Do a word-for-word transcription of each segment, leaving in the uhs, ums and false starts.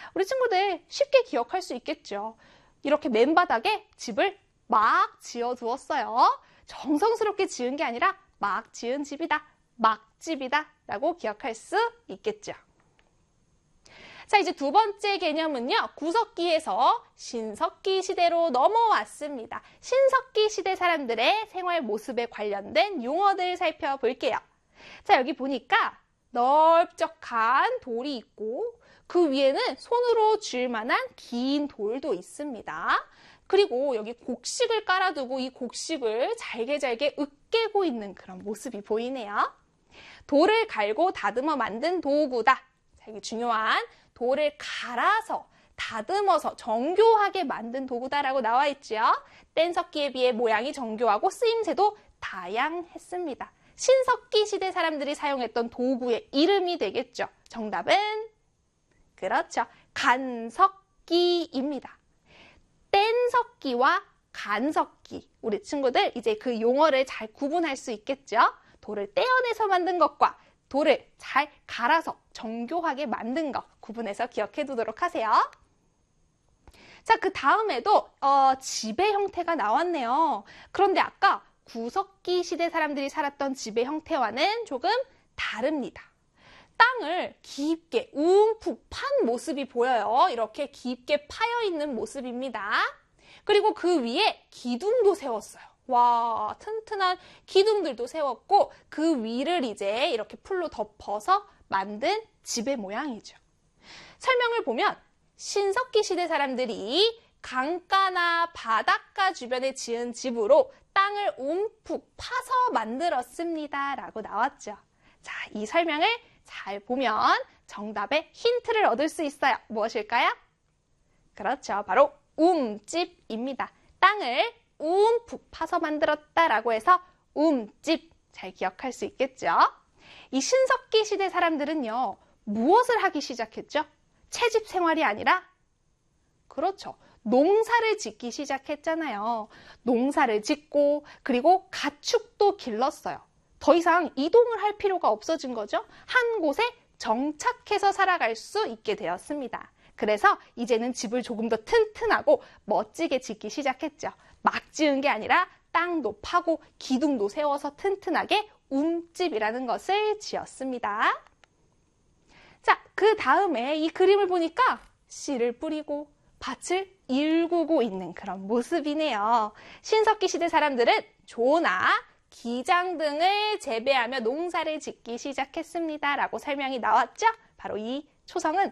우리 친구들 쉽게 기억할 수 있겠죠. 이렇게 맨바닥에 집을 막 지어두었어요. 정성스럽게 지은 게 아니라 막 지은 집이다, 막집이다 라고 기억할 수 있겠죠. 자, 이제 두 번째 개념은요, 구석기에서 신석기 시대로 넘어왔습니다. 신석기 시대 사람들의 생활 모습에 관련된 용어들 살펴볼게요. 자, 여기 보니까 넓적한 돌이 있고 그 위에는 손으로 쥘 만한 긴 돌도 있습니다. 그리고 여기 곡식을 깔아두고 이 곡식을 잘게 잘게 으깨고 있는 그런 모습이 보이네요. 돌을 갈고 다듬어 만든 도구다. 자, 여기 중요한 돌을 갈아서 다듬어서 정교하게 만든 도구다라고 나와 있죠. 뗀석기에 비해 모양이 정교하고 쓰임새도 다양했습니다. 신석기 시대 사람들이 사용했던 도구의 이름이 되겠죠. 정답은 그렇죠. 간석기입니다. 뗀석기와 간석기. 우리 친구들 이제 그 용어를 잘 구분할 수 있겠죠. 돌을 떼어내서 만든 것과 돌을 잘 갈아서 정교하게 만든 것 구분해서 기억해 두도록 하세요. 자, 그 다음에도 어, 집의 형태가 나왔네요. 그런데 아까 구석기 시대 사람들이 살았던 집의 형태와는 조금 다릅니다. 땅을 깊게 움푹 판 모습이 보여요. 이렇게 깊게 파여 있는 모습입니다. 그리고 그 위에 기둥도 세웠어요. 와, 튼튼한 기둥들도 세웠고 그 위를 이제 이렇게 풀로 덮어서 만든 집의 모양이죠. 설명을 보면 신석기 시대 사람들이 강가나 바닷가 주변에 지은 집으로 땅을 움푹 파서 만들었습니다. 라고 나왔죠. 자, 이 설명을 잘 보면 정답의 힌트를 얻을 수 있어요. 무엇일까요? 그렇죠. 바로 움집입니다. 땅을 움푹 파서 만들었다라고 해서 움집. 잘 기억할 수 있겠죠? 이 신석기 시대 사람들은요, 무엇을 하기 시작했죠? 채집 생활이 아니라, 그렇죠. 농사를 짓기 시작했잖아요. 농사를 짓고 그리고 가축도 길렀어요. 더 이상 이동을 할 필요가 없어진 거죠. 한 곳에 정착해서 살아갈 수 있게 되었습니다. 그래서 이제는 집을 조금 더 튼튼하고 멋지게 짓기 시작했죠. 막 지은 게 아니라 땅도 파고 기둥도 세워서 튼튼하게 움집이라는 것을 지었습니다. 자, 그 다음에 이 그림을 보니까 씨를 뿌리고 밭을 일구고 있는 그런 모습이네요. 신석기 시대 사람들은 조나 기장 등을 재배하며 농사를 짓기 시작했습니다. 라고 설명이 나왔죠? 바로 이 초성은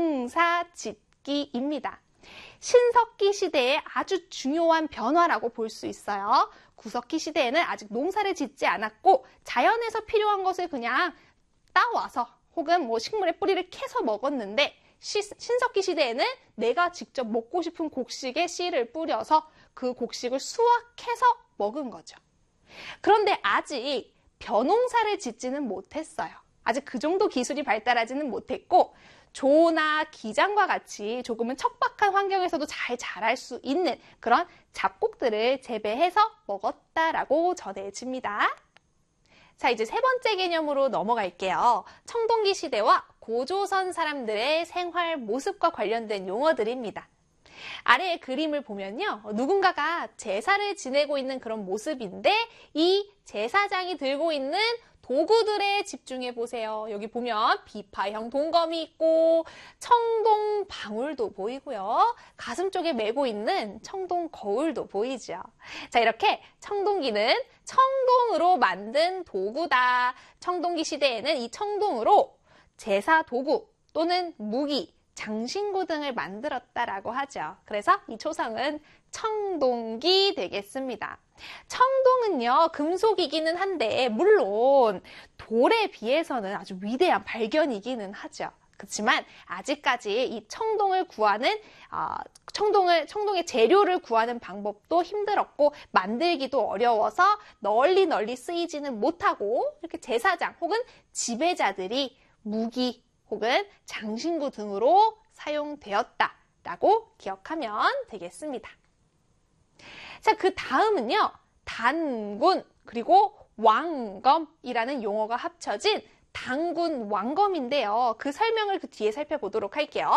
농사짓기입니다. 신석기 시대의 아주 중요한 변화라고 볼 수 있어요. 구석기 시대에는 아직 농사를 짓지 않았고 자연에서 필요한 것을 그냥 따와서 혹은 뭐 식물의 뿌리를 캐서 먹었는데 시, 신석기 시대에는 내가 직접 먹고 싶은 곡식에 씨를 뿌려서 그 곡식을 수확해서 먹은 거죠. 그런데 아직 벼농사를 짓지는 못했어요. 아직 그 정도 기술이 발달하지는 못했고 조나 기장과 같이 조금은 척박한 환경에서도 잘 자랄 수 있는 그런 잡곡들을 재배해서 먹었다라고 전해집니다. 자, 이제 세 번째 개념으로 넘어갈게요. 청동기 시대와 고조선 사람들의 생활 모습과 관련된 용어들입니다. 아래의 그림을 보면요. 누군가가 제사를 지내고 있는 그런 모습인데 이 제사장이 들고 있는 도구들에 집중해 보세요. 여기 보면 비파형 동검이 있고 청동 방울도 보이고요. 가슴 쪽에 메고 있는 청동 거울도 보이죠. 자, 이렇게 청동기는 청동으로 만든 도구다. 청동기 시대에는 이 청동으로 제사 도구 또는 무기, 장신구 등을 만들었다라고 하죠. 그래서 이 초성은 청동기 되겠습니다. 청동은요, 금속이기는 한데 물론 돌에 비해서는 아주 위대한 발견이기는 하죠. 그렇지만 아직까지 이 청동을 구하는 어, 청동을 청동의 재료를 구하는 방법도 힘들었고 만들기도 어려워서 널리 널리 쓰이지는 못하고 이렇게 제사장 혹은 지배자들이 무기 혹은 장신구 등으로 사용되었다라고 기억하면 되겠습니다. 자, 그 다음은요, 단군 그리고 왕검이라는 용어가 합쳐진 단군 왕검인데요. 그 설명을 그 뒤에 살펴보도록 할게요.